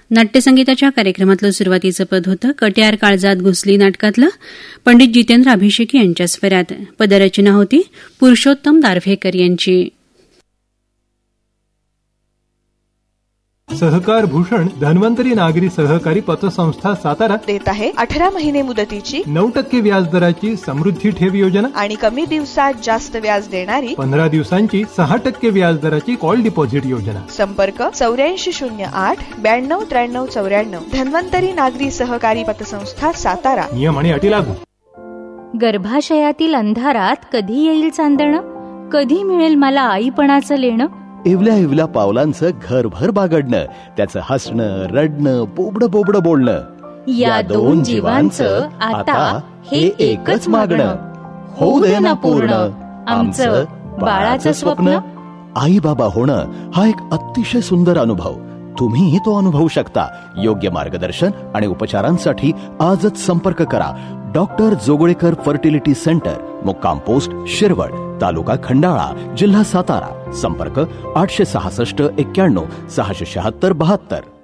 नाट्यसंगीताच्या कार्यक्रमातलं सुरुवातीचं पद होतं कट्यार काळजात घुसली नाटकातलं पंडित जितेंद्र अभिषेकी यांच्या स्वरात. पदरचना होती पुरुषोत्तम दारव्हेकर यांची. सहकार भूषण धन्वंतरी नागरी सहकारी पतसंस्था सातारा देत आहे 18 महिने मुदतीची 9% व्याजदराची समृद्धी ठेव योजना आणि कमी दिवसात जास्त व्याज देणारी 15 दिवसांची 6% व्याजदराची कॉल डिपॉझिट योजना. संपर्क 8408 929394. धन्वंतरी नागरी सहकारी पतसंस्था सातारा. नियम आणि अटी लागू. गर्भाशयातील अंधारात कधी येईल चांदणं, कधी मिळेल मला आईपणाचं लेणं. इवल्या इवल्या पावलांचं घरभर बागडणं, त्याचं हसणं रडणं बोबडं बोलणं. या दोन जीवांचं आता हे एकच मागणं. होऊ दे ना पूर्ण आमचं बाळाचं स्वप्न. आई बाबा होणं हा एक अतिशय सुंदर अनुभव. तुम्हीही तो अनुभवू शकता. योग्य मार्गदर्शन आणि उपचारांसाठी आजच संपर्क करा. डॉक्टर जोगळेकर फर्टिलिटी सेंटर, मुक्काम पोस्ट शिरवळ, तालुका खंडाळा, जिल्हा सातारा. संपर्क 866 91 676 72.